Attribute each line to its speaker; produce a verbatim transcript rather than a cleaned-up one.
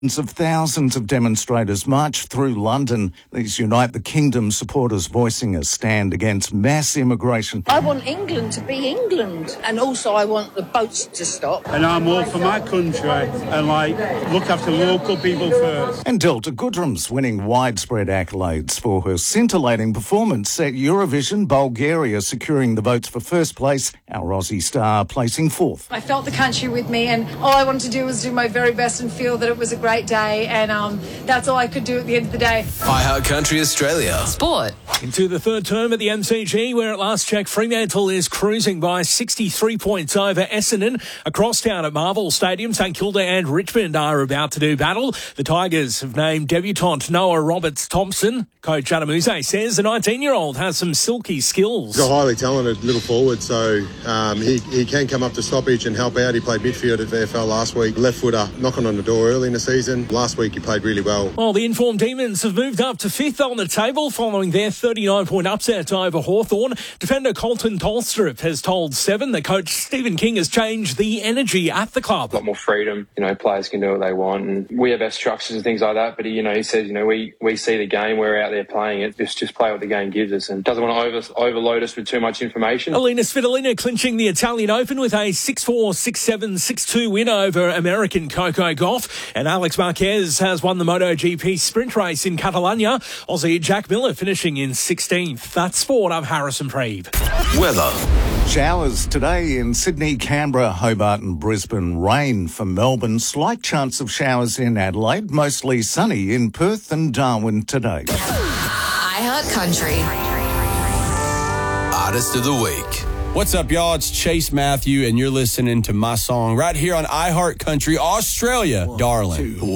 Speaker 1: Of thousands of demonstrators marched through London. These Unite the Kingdom supporters voicing a stand against mass immigration.
Speaker 2: I want England to be England, and also I want the boats to stop.
Speaker 3: And I'm all for my country and, like, look after local people first.
Speaker 1: And Delta Goodrum's winning widespread accolades for her scintillating performance at Eurovision, Bulgaria securing the votes for first place, our Aussie star placing fourth.
Speaker 4: I felt the country with me, and all I wanted to do was do my very best and feel that it was a great day, and um, that's all I could do at the end of the day.
Speaker 5: iHeart Country Australia.
Speaker 6: Sport.
Speaker 7: Into the third term at the M C G, where at last check Fremantle is cruising by sixty-three points over Essendon. Across town at Marvel Stadium, St Kilda and Richmond are about to do battle. The Tigers have named debutant Noah Roberts-Thompson. Coach Adam Uze says the nineteen-year-old has some silky skills.
Speaker 8: He's a highly talented little forward, so um, he, he can come up to stoppage and help out. He played midfield at V F L last week. Left footer, knocking on the door early in the season. Last week he played really well.
Speaker 7: Well, the informed Demons have moved up to fifth on the table following their thirty-nine point upset over Hawthorn. Defender Colton Tolstrup has told Seven that coach Stephen King has changed the energy at the club.
Speaker 9: A lot more freedom. You know, players can do what they want, and we have our structures and things like that. But, you know, he says, you know, we, we see the game, we're out there playing it. Just, just play what the game gives us, and doesn't want to over, overload us with too much information.
Speaker 7: Alina Svitolina clinching the Italian Open with a six four, six seven, six two win over American Coco Gauff. And Alex Marquez has won the MotoGP sprint race in Catalonia. Aussie Jack Miller finishing in sixteenth. That's sport. I'm Harrison Preeb.
Speaker 5: Weather.
Speaker 1: Showers today in Sydney, Canberra, Hobart and Brisbane. Rain for Melbourne. Slight chance of showers in Adelaide. Mostly sunny in Perth and Darwin today.
Speaker 6: iHeart Country.
Speaker 5: Artist of the Week.
Speaker 10: What's up, y'all? It's Chase Matthew, and you're listening to my song right here on iHeart Country Australia, Darling.